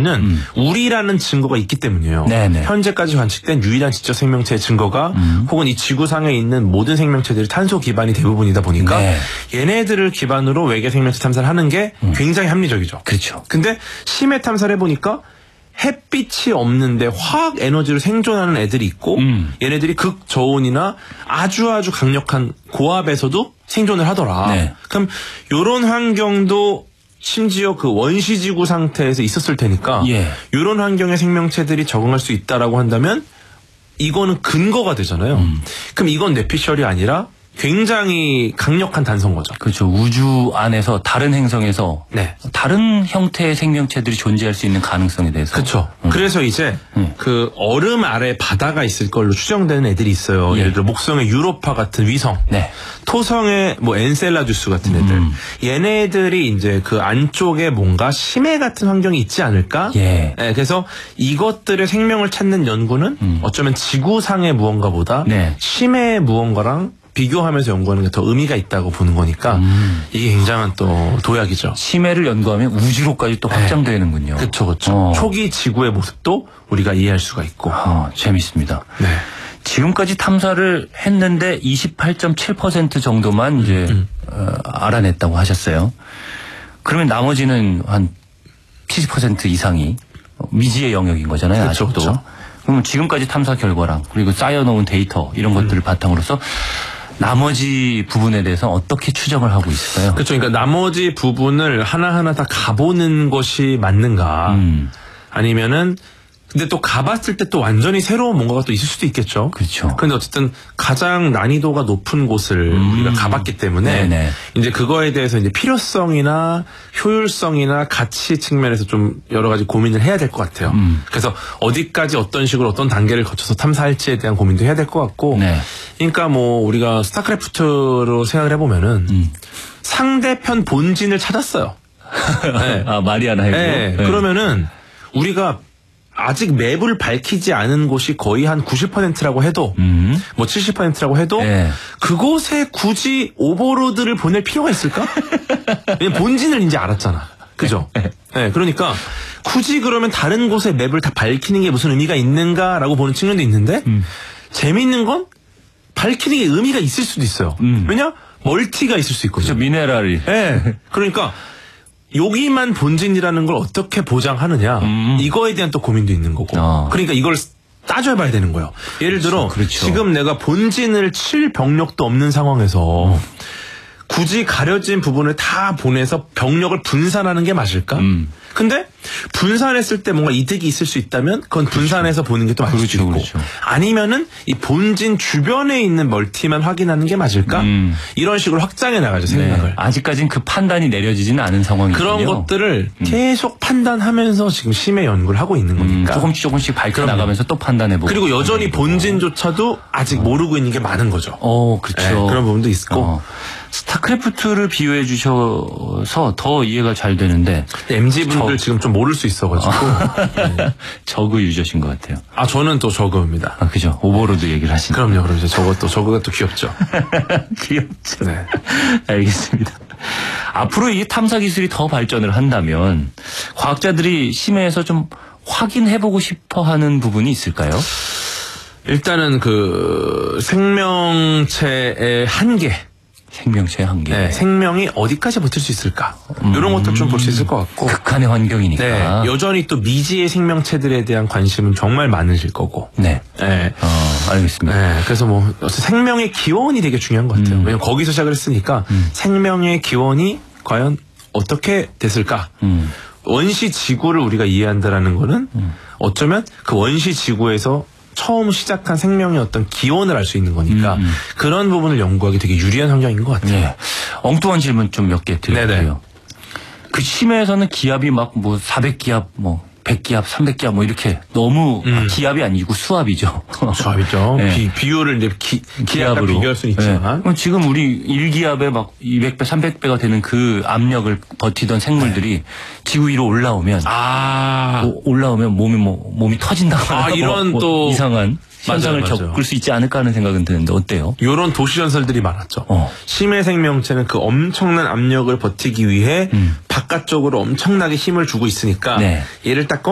이유는 우리라는 증거가 있기 때문이에요. 네네. 현재까지 관측된 유일한 지적 생명체의 증거가 혹은 이 지구상에 있는 모든 생명체들이 탄소 기반이 대부분이다 보니까 네. 얘네들을 기반으로 외계 생명체 탐사를 하는 게 굉장히 합리적이죠. 그렇죠. 근데 심해 탐사를 해보니까 햇빛이 없는데 화학 에너지로 생존하는 애들이 있고 얘네들이 극저온이나 아주 강력한 고압에서도 생존을 하더라. 네. 그럼 요런 환경도 심지어 그 원시지구 상태에서 있었을 테니까 예. 요런 환경의 생명체들이 적응할 수 있다라고 한다면 이거는 근거가 되잖아요. 그럼 이건 뇌피셜이 아니라 굉장히 강력한 단서인 거죠. 그렇죠. 우주 안에서 다른 행성에서 네. 다른 형태의 생명체들이 존재할 수 있는 가능성에 대해서. 그렇죠. 그래서 이제 그 얼음 아래 바다가 있을 걸로 추정되는 애들이 있어요. 예. 예를 들어 목성의 유로파 같은 위성, 네. 토성의 뭐 엔셀라두스 같은 애들. 얘네들이 이제 그 안쪽에 뭔가 심해 같은 환경이 있지 않을까? 예. 네, 그래서 이것들의 생명을 찾는 연구는 어쩌면 지구상의 무언가보다 네. 심해의 무언가랑 비교하면서 연구하는 게 더 의미가 있다고 보는 거니까 이게 굉장한 또 도약이죠. 심해를 연구하면 우주로까지 또 확장되는군요. 그렇죠. 초기 지구의 모습도 우리가 이해할 수가 있고. 재밌습니다. 네. 지금까지 탐사를 했는데 28.7% 정도만 이제 알아냈다고 하셨어요. 그러면 나머지는 한 70% 이상이 미지의 영역인 거잖아요. 그렇죠, 아직도. 그렇죠. 그러면 지금까지 탐사 결과랑 그리고 쌓여놓은 데이터 이런 것들을 바탕으로서 나머지 부분에 대해서 어떻게 추정을 하고 있을까요? 그렇죠. 그러니까 나머지 부분을 하나하나 다 가보는 것이 맞는가. 아니면은 근데 또 가봤을 때 또 완전히 새로운 뭔가가 또 있을 수도 있겠죠. 그렇죠. 근데 어쨌든 가장 난이도가 높은 곳을 우리가 가봤기 때문에 네네. 이제 그거에 대해서 이제 필요성이나 효율성이나 가치 측면에서 좀 여러 가지 고민을 해야 될 것 같아요. 그래서 어디까지 어떤 식으로 어떤 단계를 거쳐서 탐사할지에 대한 고민도 해야 될 것 같고. 네. 그러니까 뭐 우리가 스타크래프트로 생각을 해보면은 상대편 본진을 찾았어요. 네. 마리아나 해고. 네. 그러면은 우리가 아직 맵을 밝히지 않은 곳이 거의 한 90%라고 해도 뭐 70%라고 해도 네. 그곳에 굳이 오버로드를 보낼 필요가 있을까? 왜냐면 본진을 이제 알았잖아. 그죠? 네. 그러니까 굳이 그러면 다른 곳의 맵을 다 밝히는 게 무슨 의미가 있는가라고 보는 측면도 있는데 재밌는 건 밝히는 게 의미가 있을 수도 있어요. 왜냐? 멀티가 있을 수 있거든요. 그렇죠. 미네랄이. 네. 그러니까 여기만 본진이라는 걸 어떻게 보장하느냐 이거에 대한 또 고민도 있는 거고. 그러니까 이걸 따져봐야 되는 거예요. 예를 들어 그렇죠. 지금 내가 본진을 칠 병력도 없는 상황에서 굳이 가려진 부분을 다 보내서 병력을 분산하는 게 맞을까? 근데 분산했을 때 뭔가 이득이 있을 수 있다면 그건 분산해서 보는 게 또 맞을 수 있고. 그렇죠. 아니면은 이 본진 주변에 있는 멀티만 확인하는 게 맞을까? 이런 식으로 확장해 나가죠, 생각을. 네. 아직까지는 그 판단이 내려지지는 않은 상황이거든요. 그런 것들을 계속 판단하면서 지금 심해 연구를 하고 있는 거니까. 조금씩 밝혀나가면서 또 판단해보고. 그리고 여전히 본진조차도 아직 모르고 있는 게 많은 거죠. 그렇죠. 네, 그런 부분도 있고. 스타크래프트를 비유해 주셔서 더 이해가 잘 되는데. MZ분들 지금 좀 모를 수 있어가지고. 네. 저그 유저신 것 같아요. 저는 또 저그입니다. 그죠. 오버로드 얘기를 하시는. 그럼요. 저거가 또 귀엽죠. 귀엽죠. 네. 알겠습니다. 앞으로 이 탐사 기술이 더 발전을 한다면 과학자들이 심해에서 좀 확인해보고 싶어 하는 부분이 있을까요? 일단은 그 생명체의 한계. 생명체의 한계. 네, 생명이 어디까지 버틸 수 있을까? 이런 것들 좀 볼 수 있을 것 같고. 극한의 환경이니까. 네, 여전히 또 미지의 생명체들에 대한 관심은 정말 많으실 거고. 네. 네. 알겠습니다. 네, 그래서 뭐 생명의 기원이 되게 중요한 것 같아요. 왜냐면 거기서 시작을 했으니까 생명의 기원이 과연 어떻게 됐을까? 원시 지구를 우리가 이해한다라는 거는 어쩌면 그 원시 지구에서 처음 시작한 생명의 어떤 기원을 알 수 있는 거니까 그런 부분을 연구하기 되게 유리한 환경인 것 같아요. 네. 엉뚱한 질문 좀 몇 개 드릴게요. 그 심해에서는 기압이 막 뭐 400기압, 뭐 100기압, 300기압 뭐 이렇게 너무 기압이 아니고 수압이죠. 수압이죠. 네. 비율을 이제 기압으로 비교할 수는 있지만. 네. 지금 우리 1기압에 막 200배, 300배가 되는 그 압력을 버티던 생물들이 지구 위로 올라오면 올라오면 몸이 터진다. 이런 또 이상한 현상을 겪을 수 있지 않을까 하는 생각은 드는데 어때요? 이런 도시 전설들이 많았죠. 심해 생명체는 그 엄청난 압력을 버티기 위해 바깥쪽으로 엄청나게 힘을 주고 있으니까 얘를 딱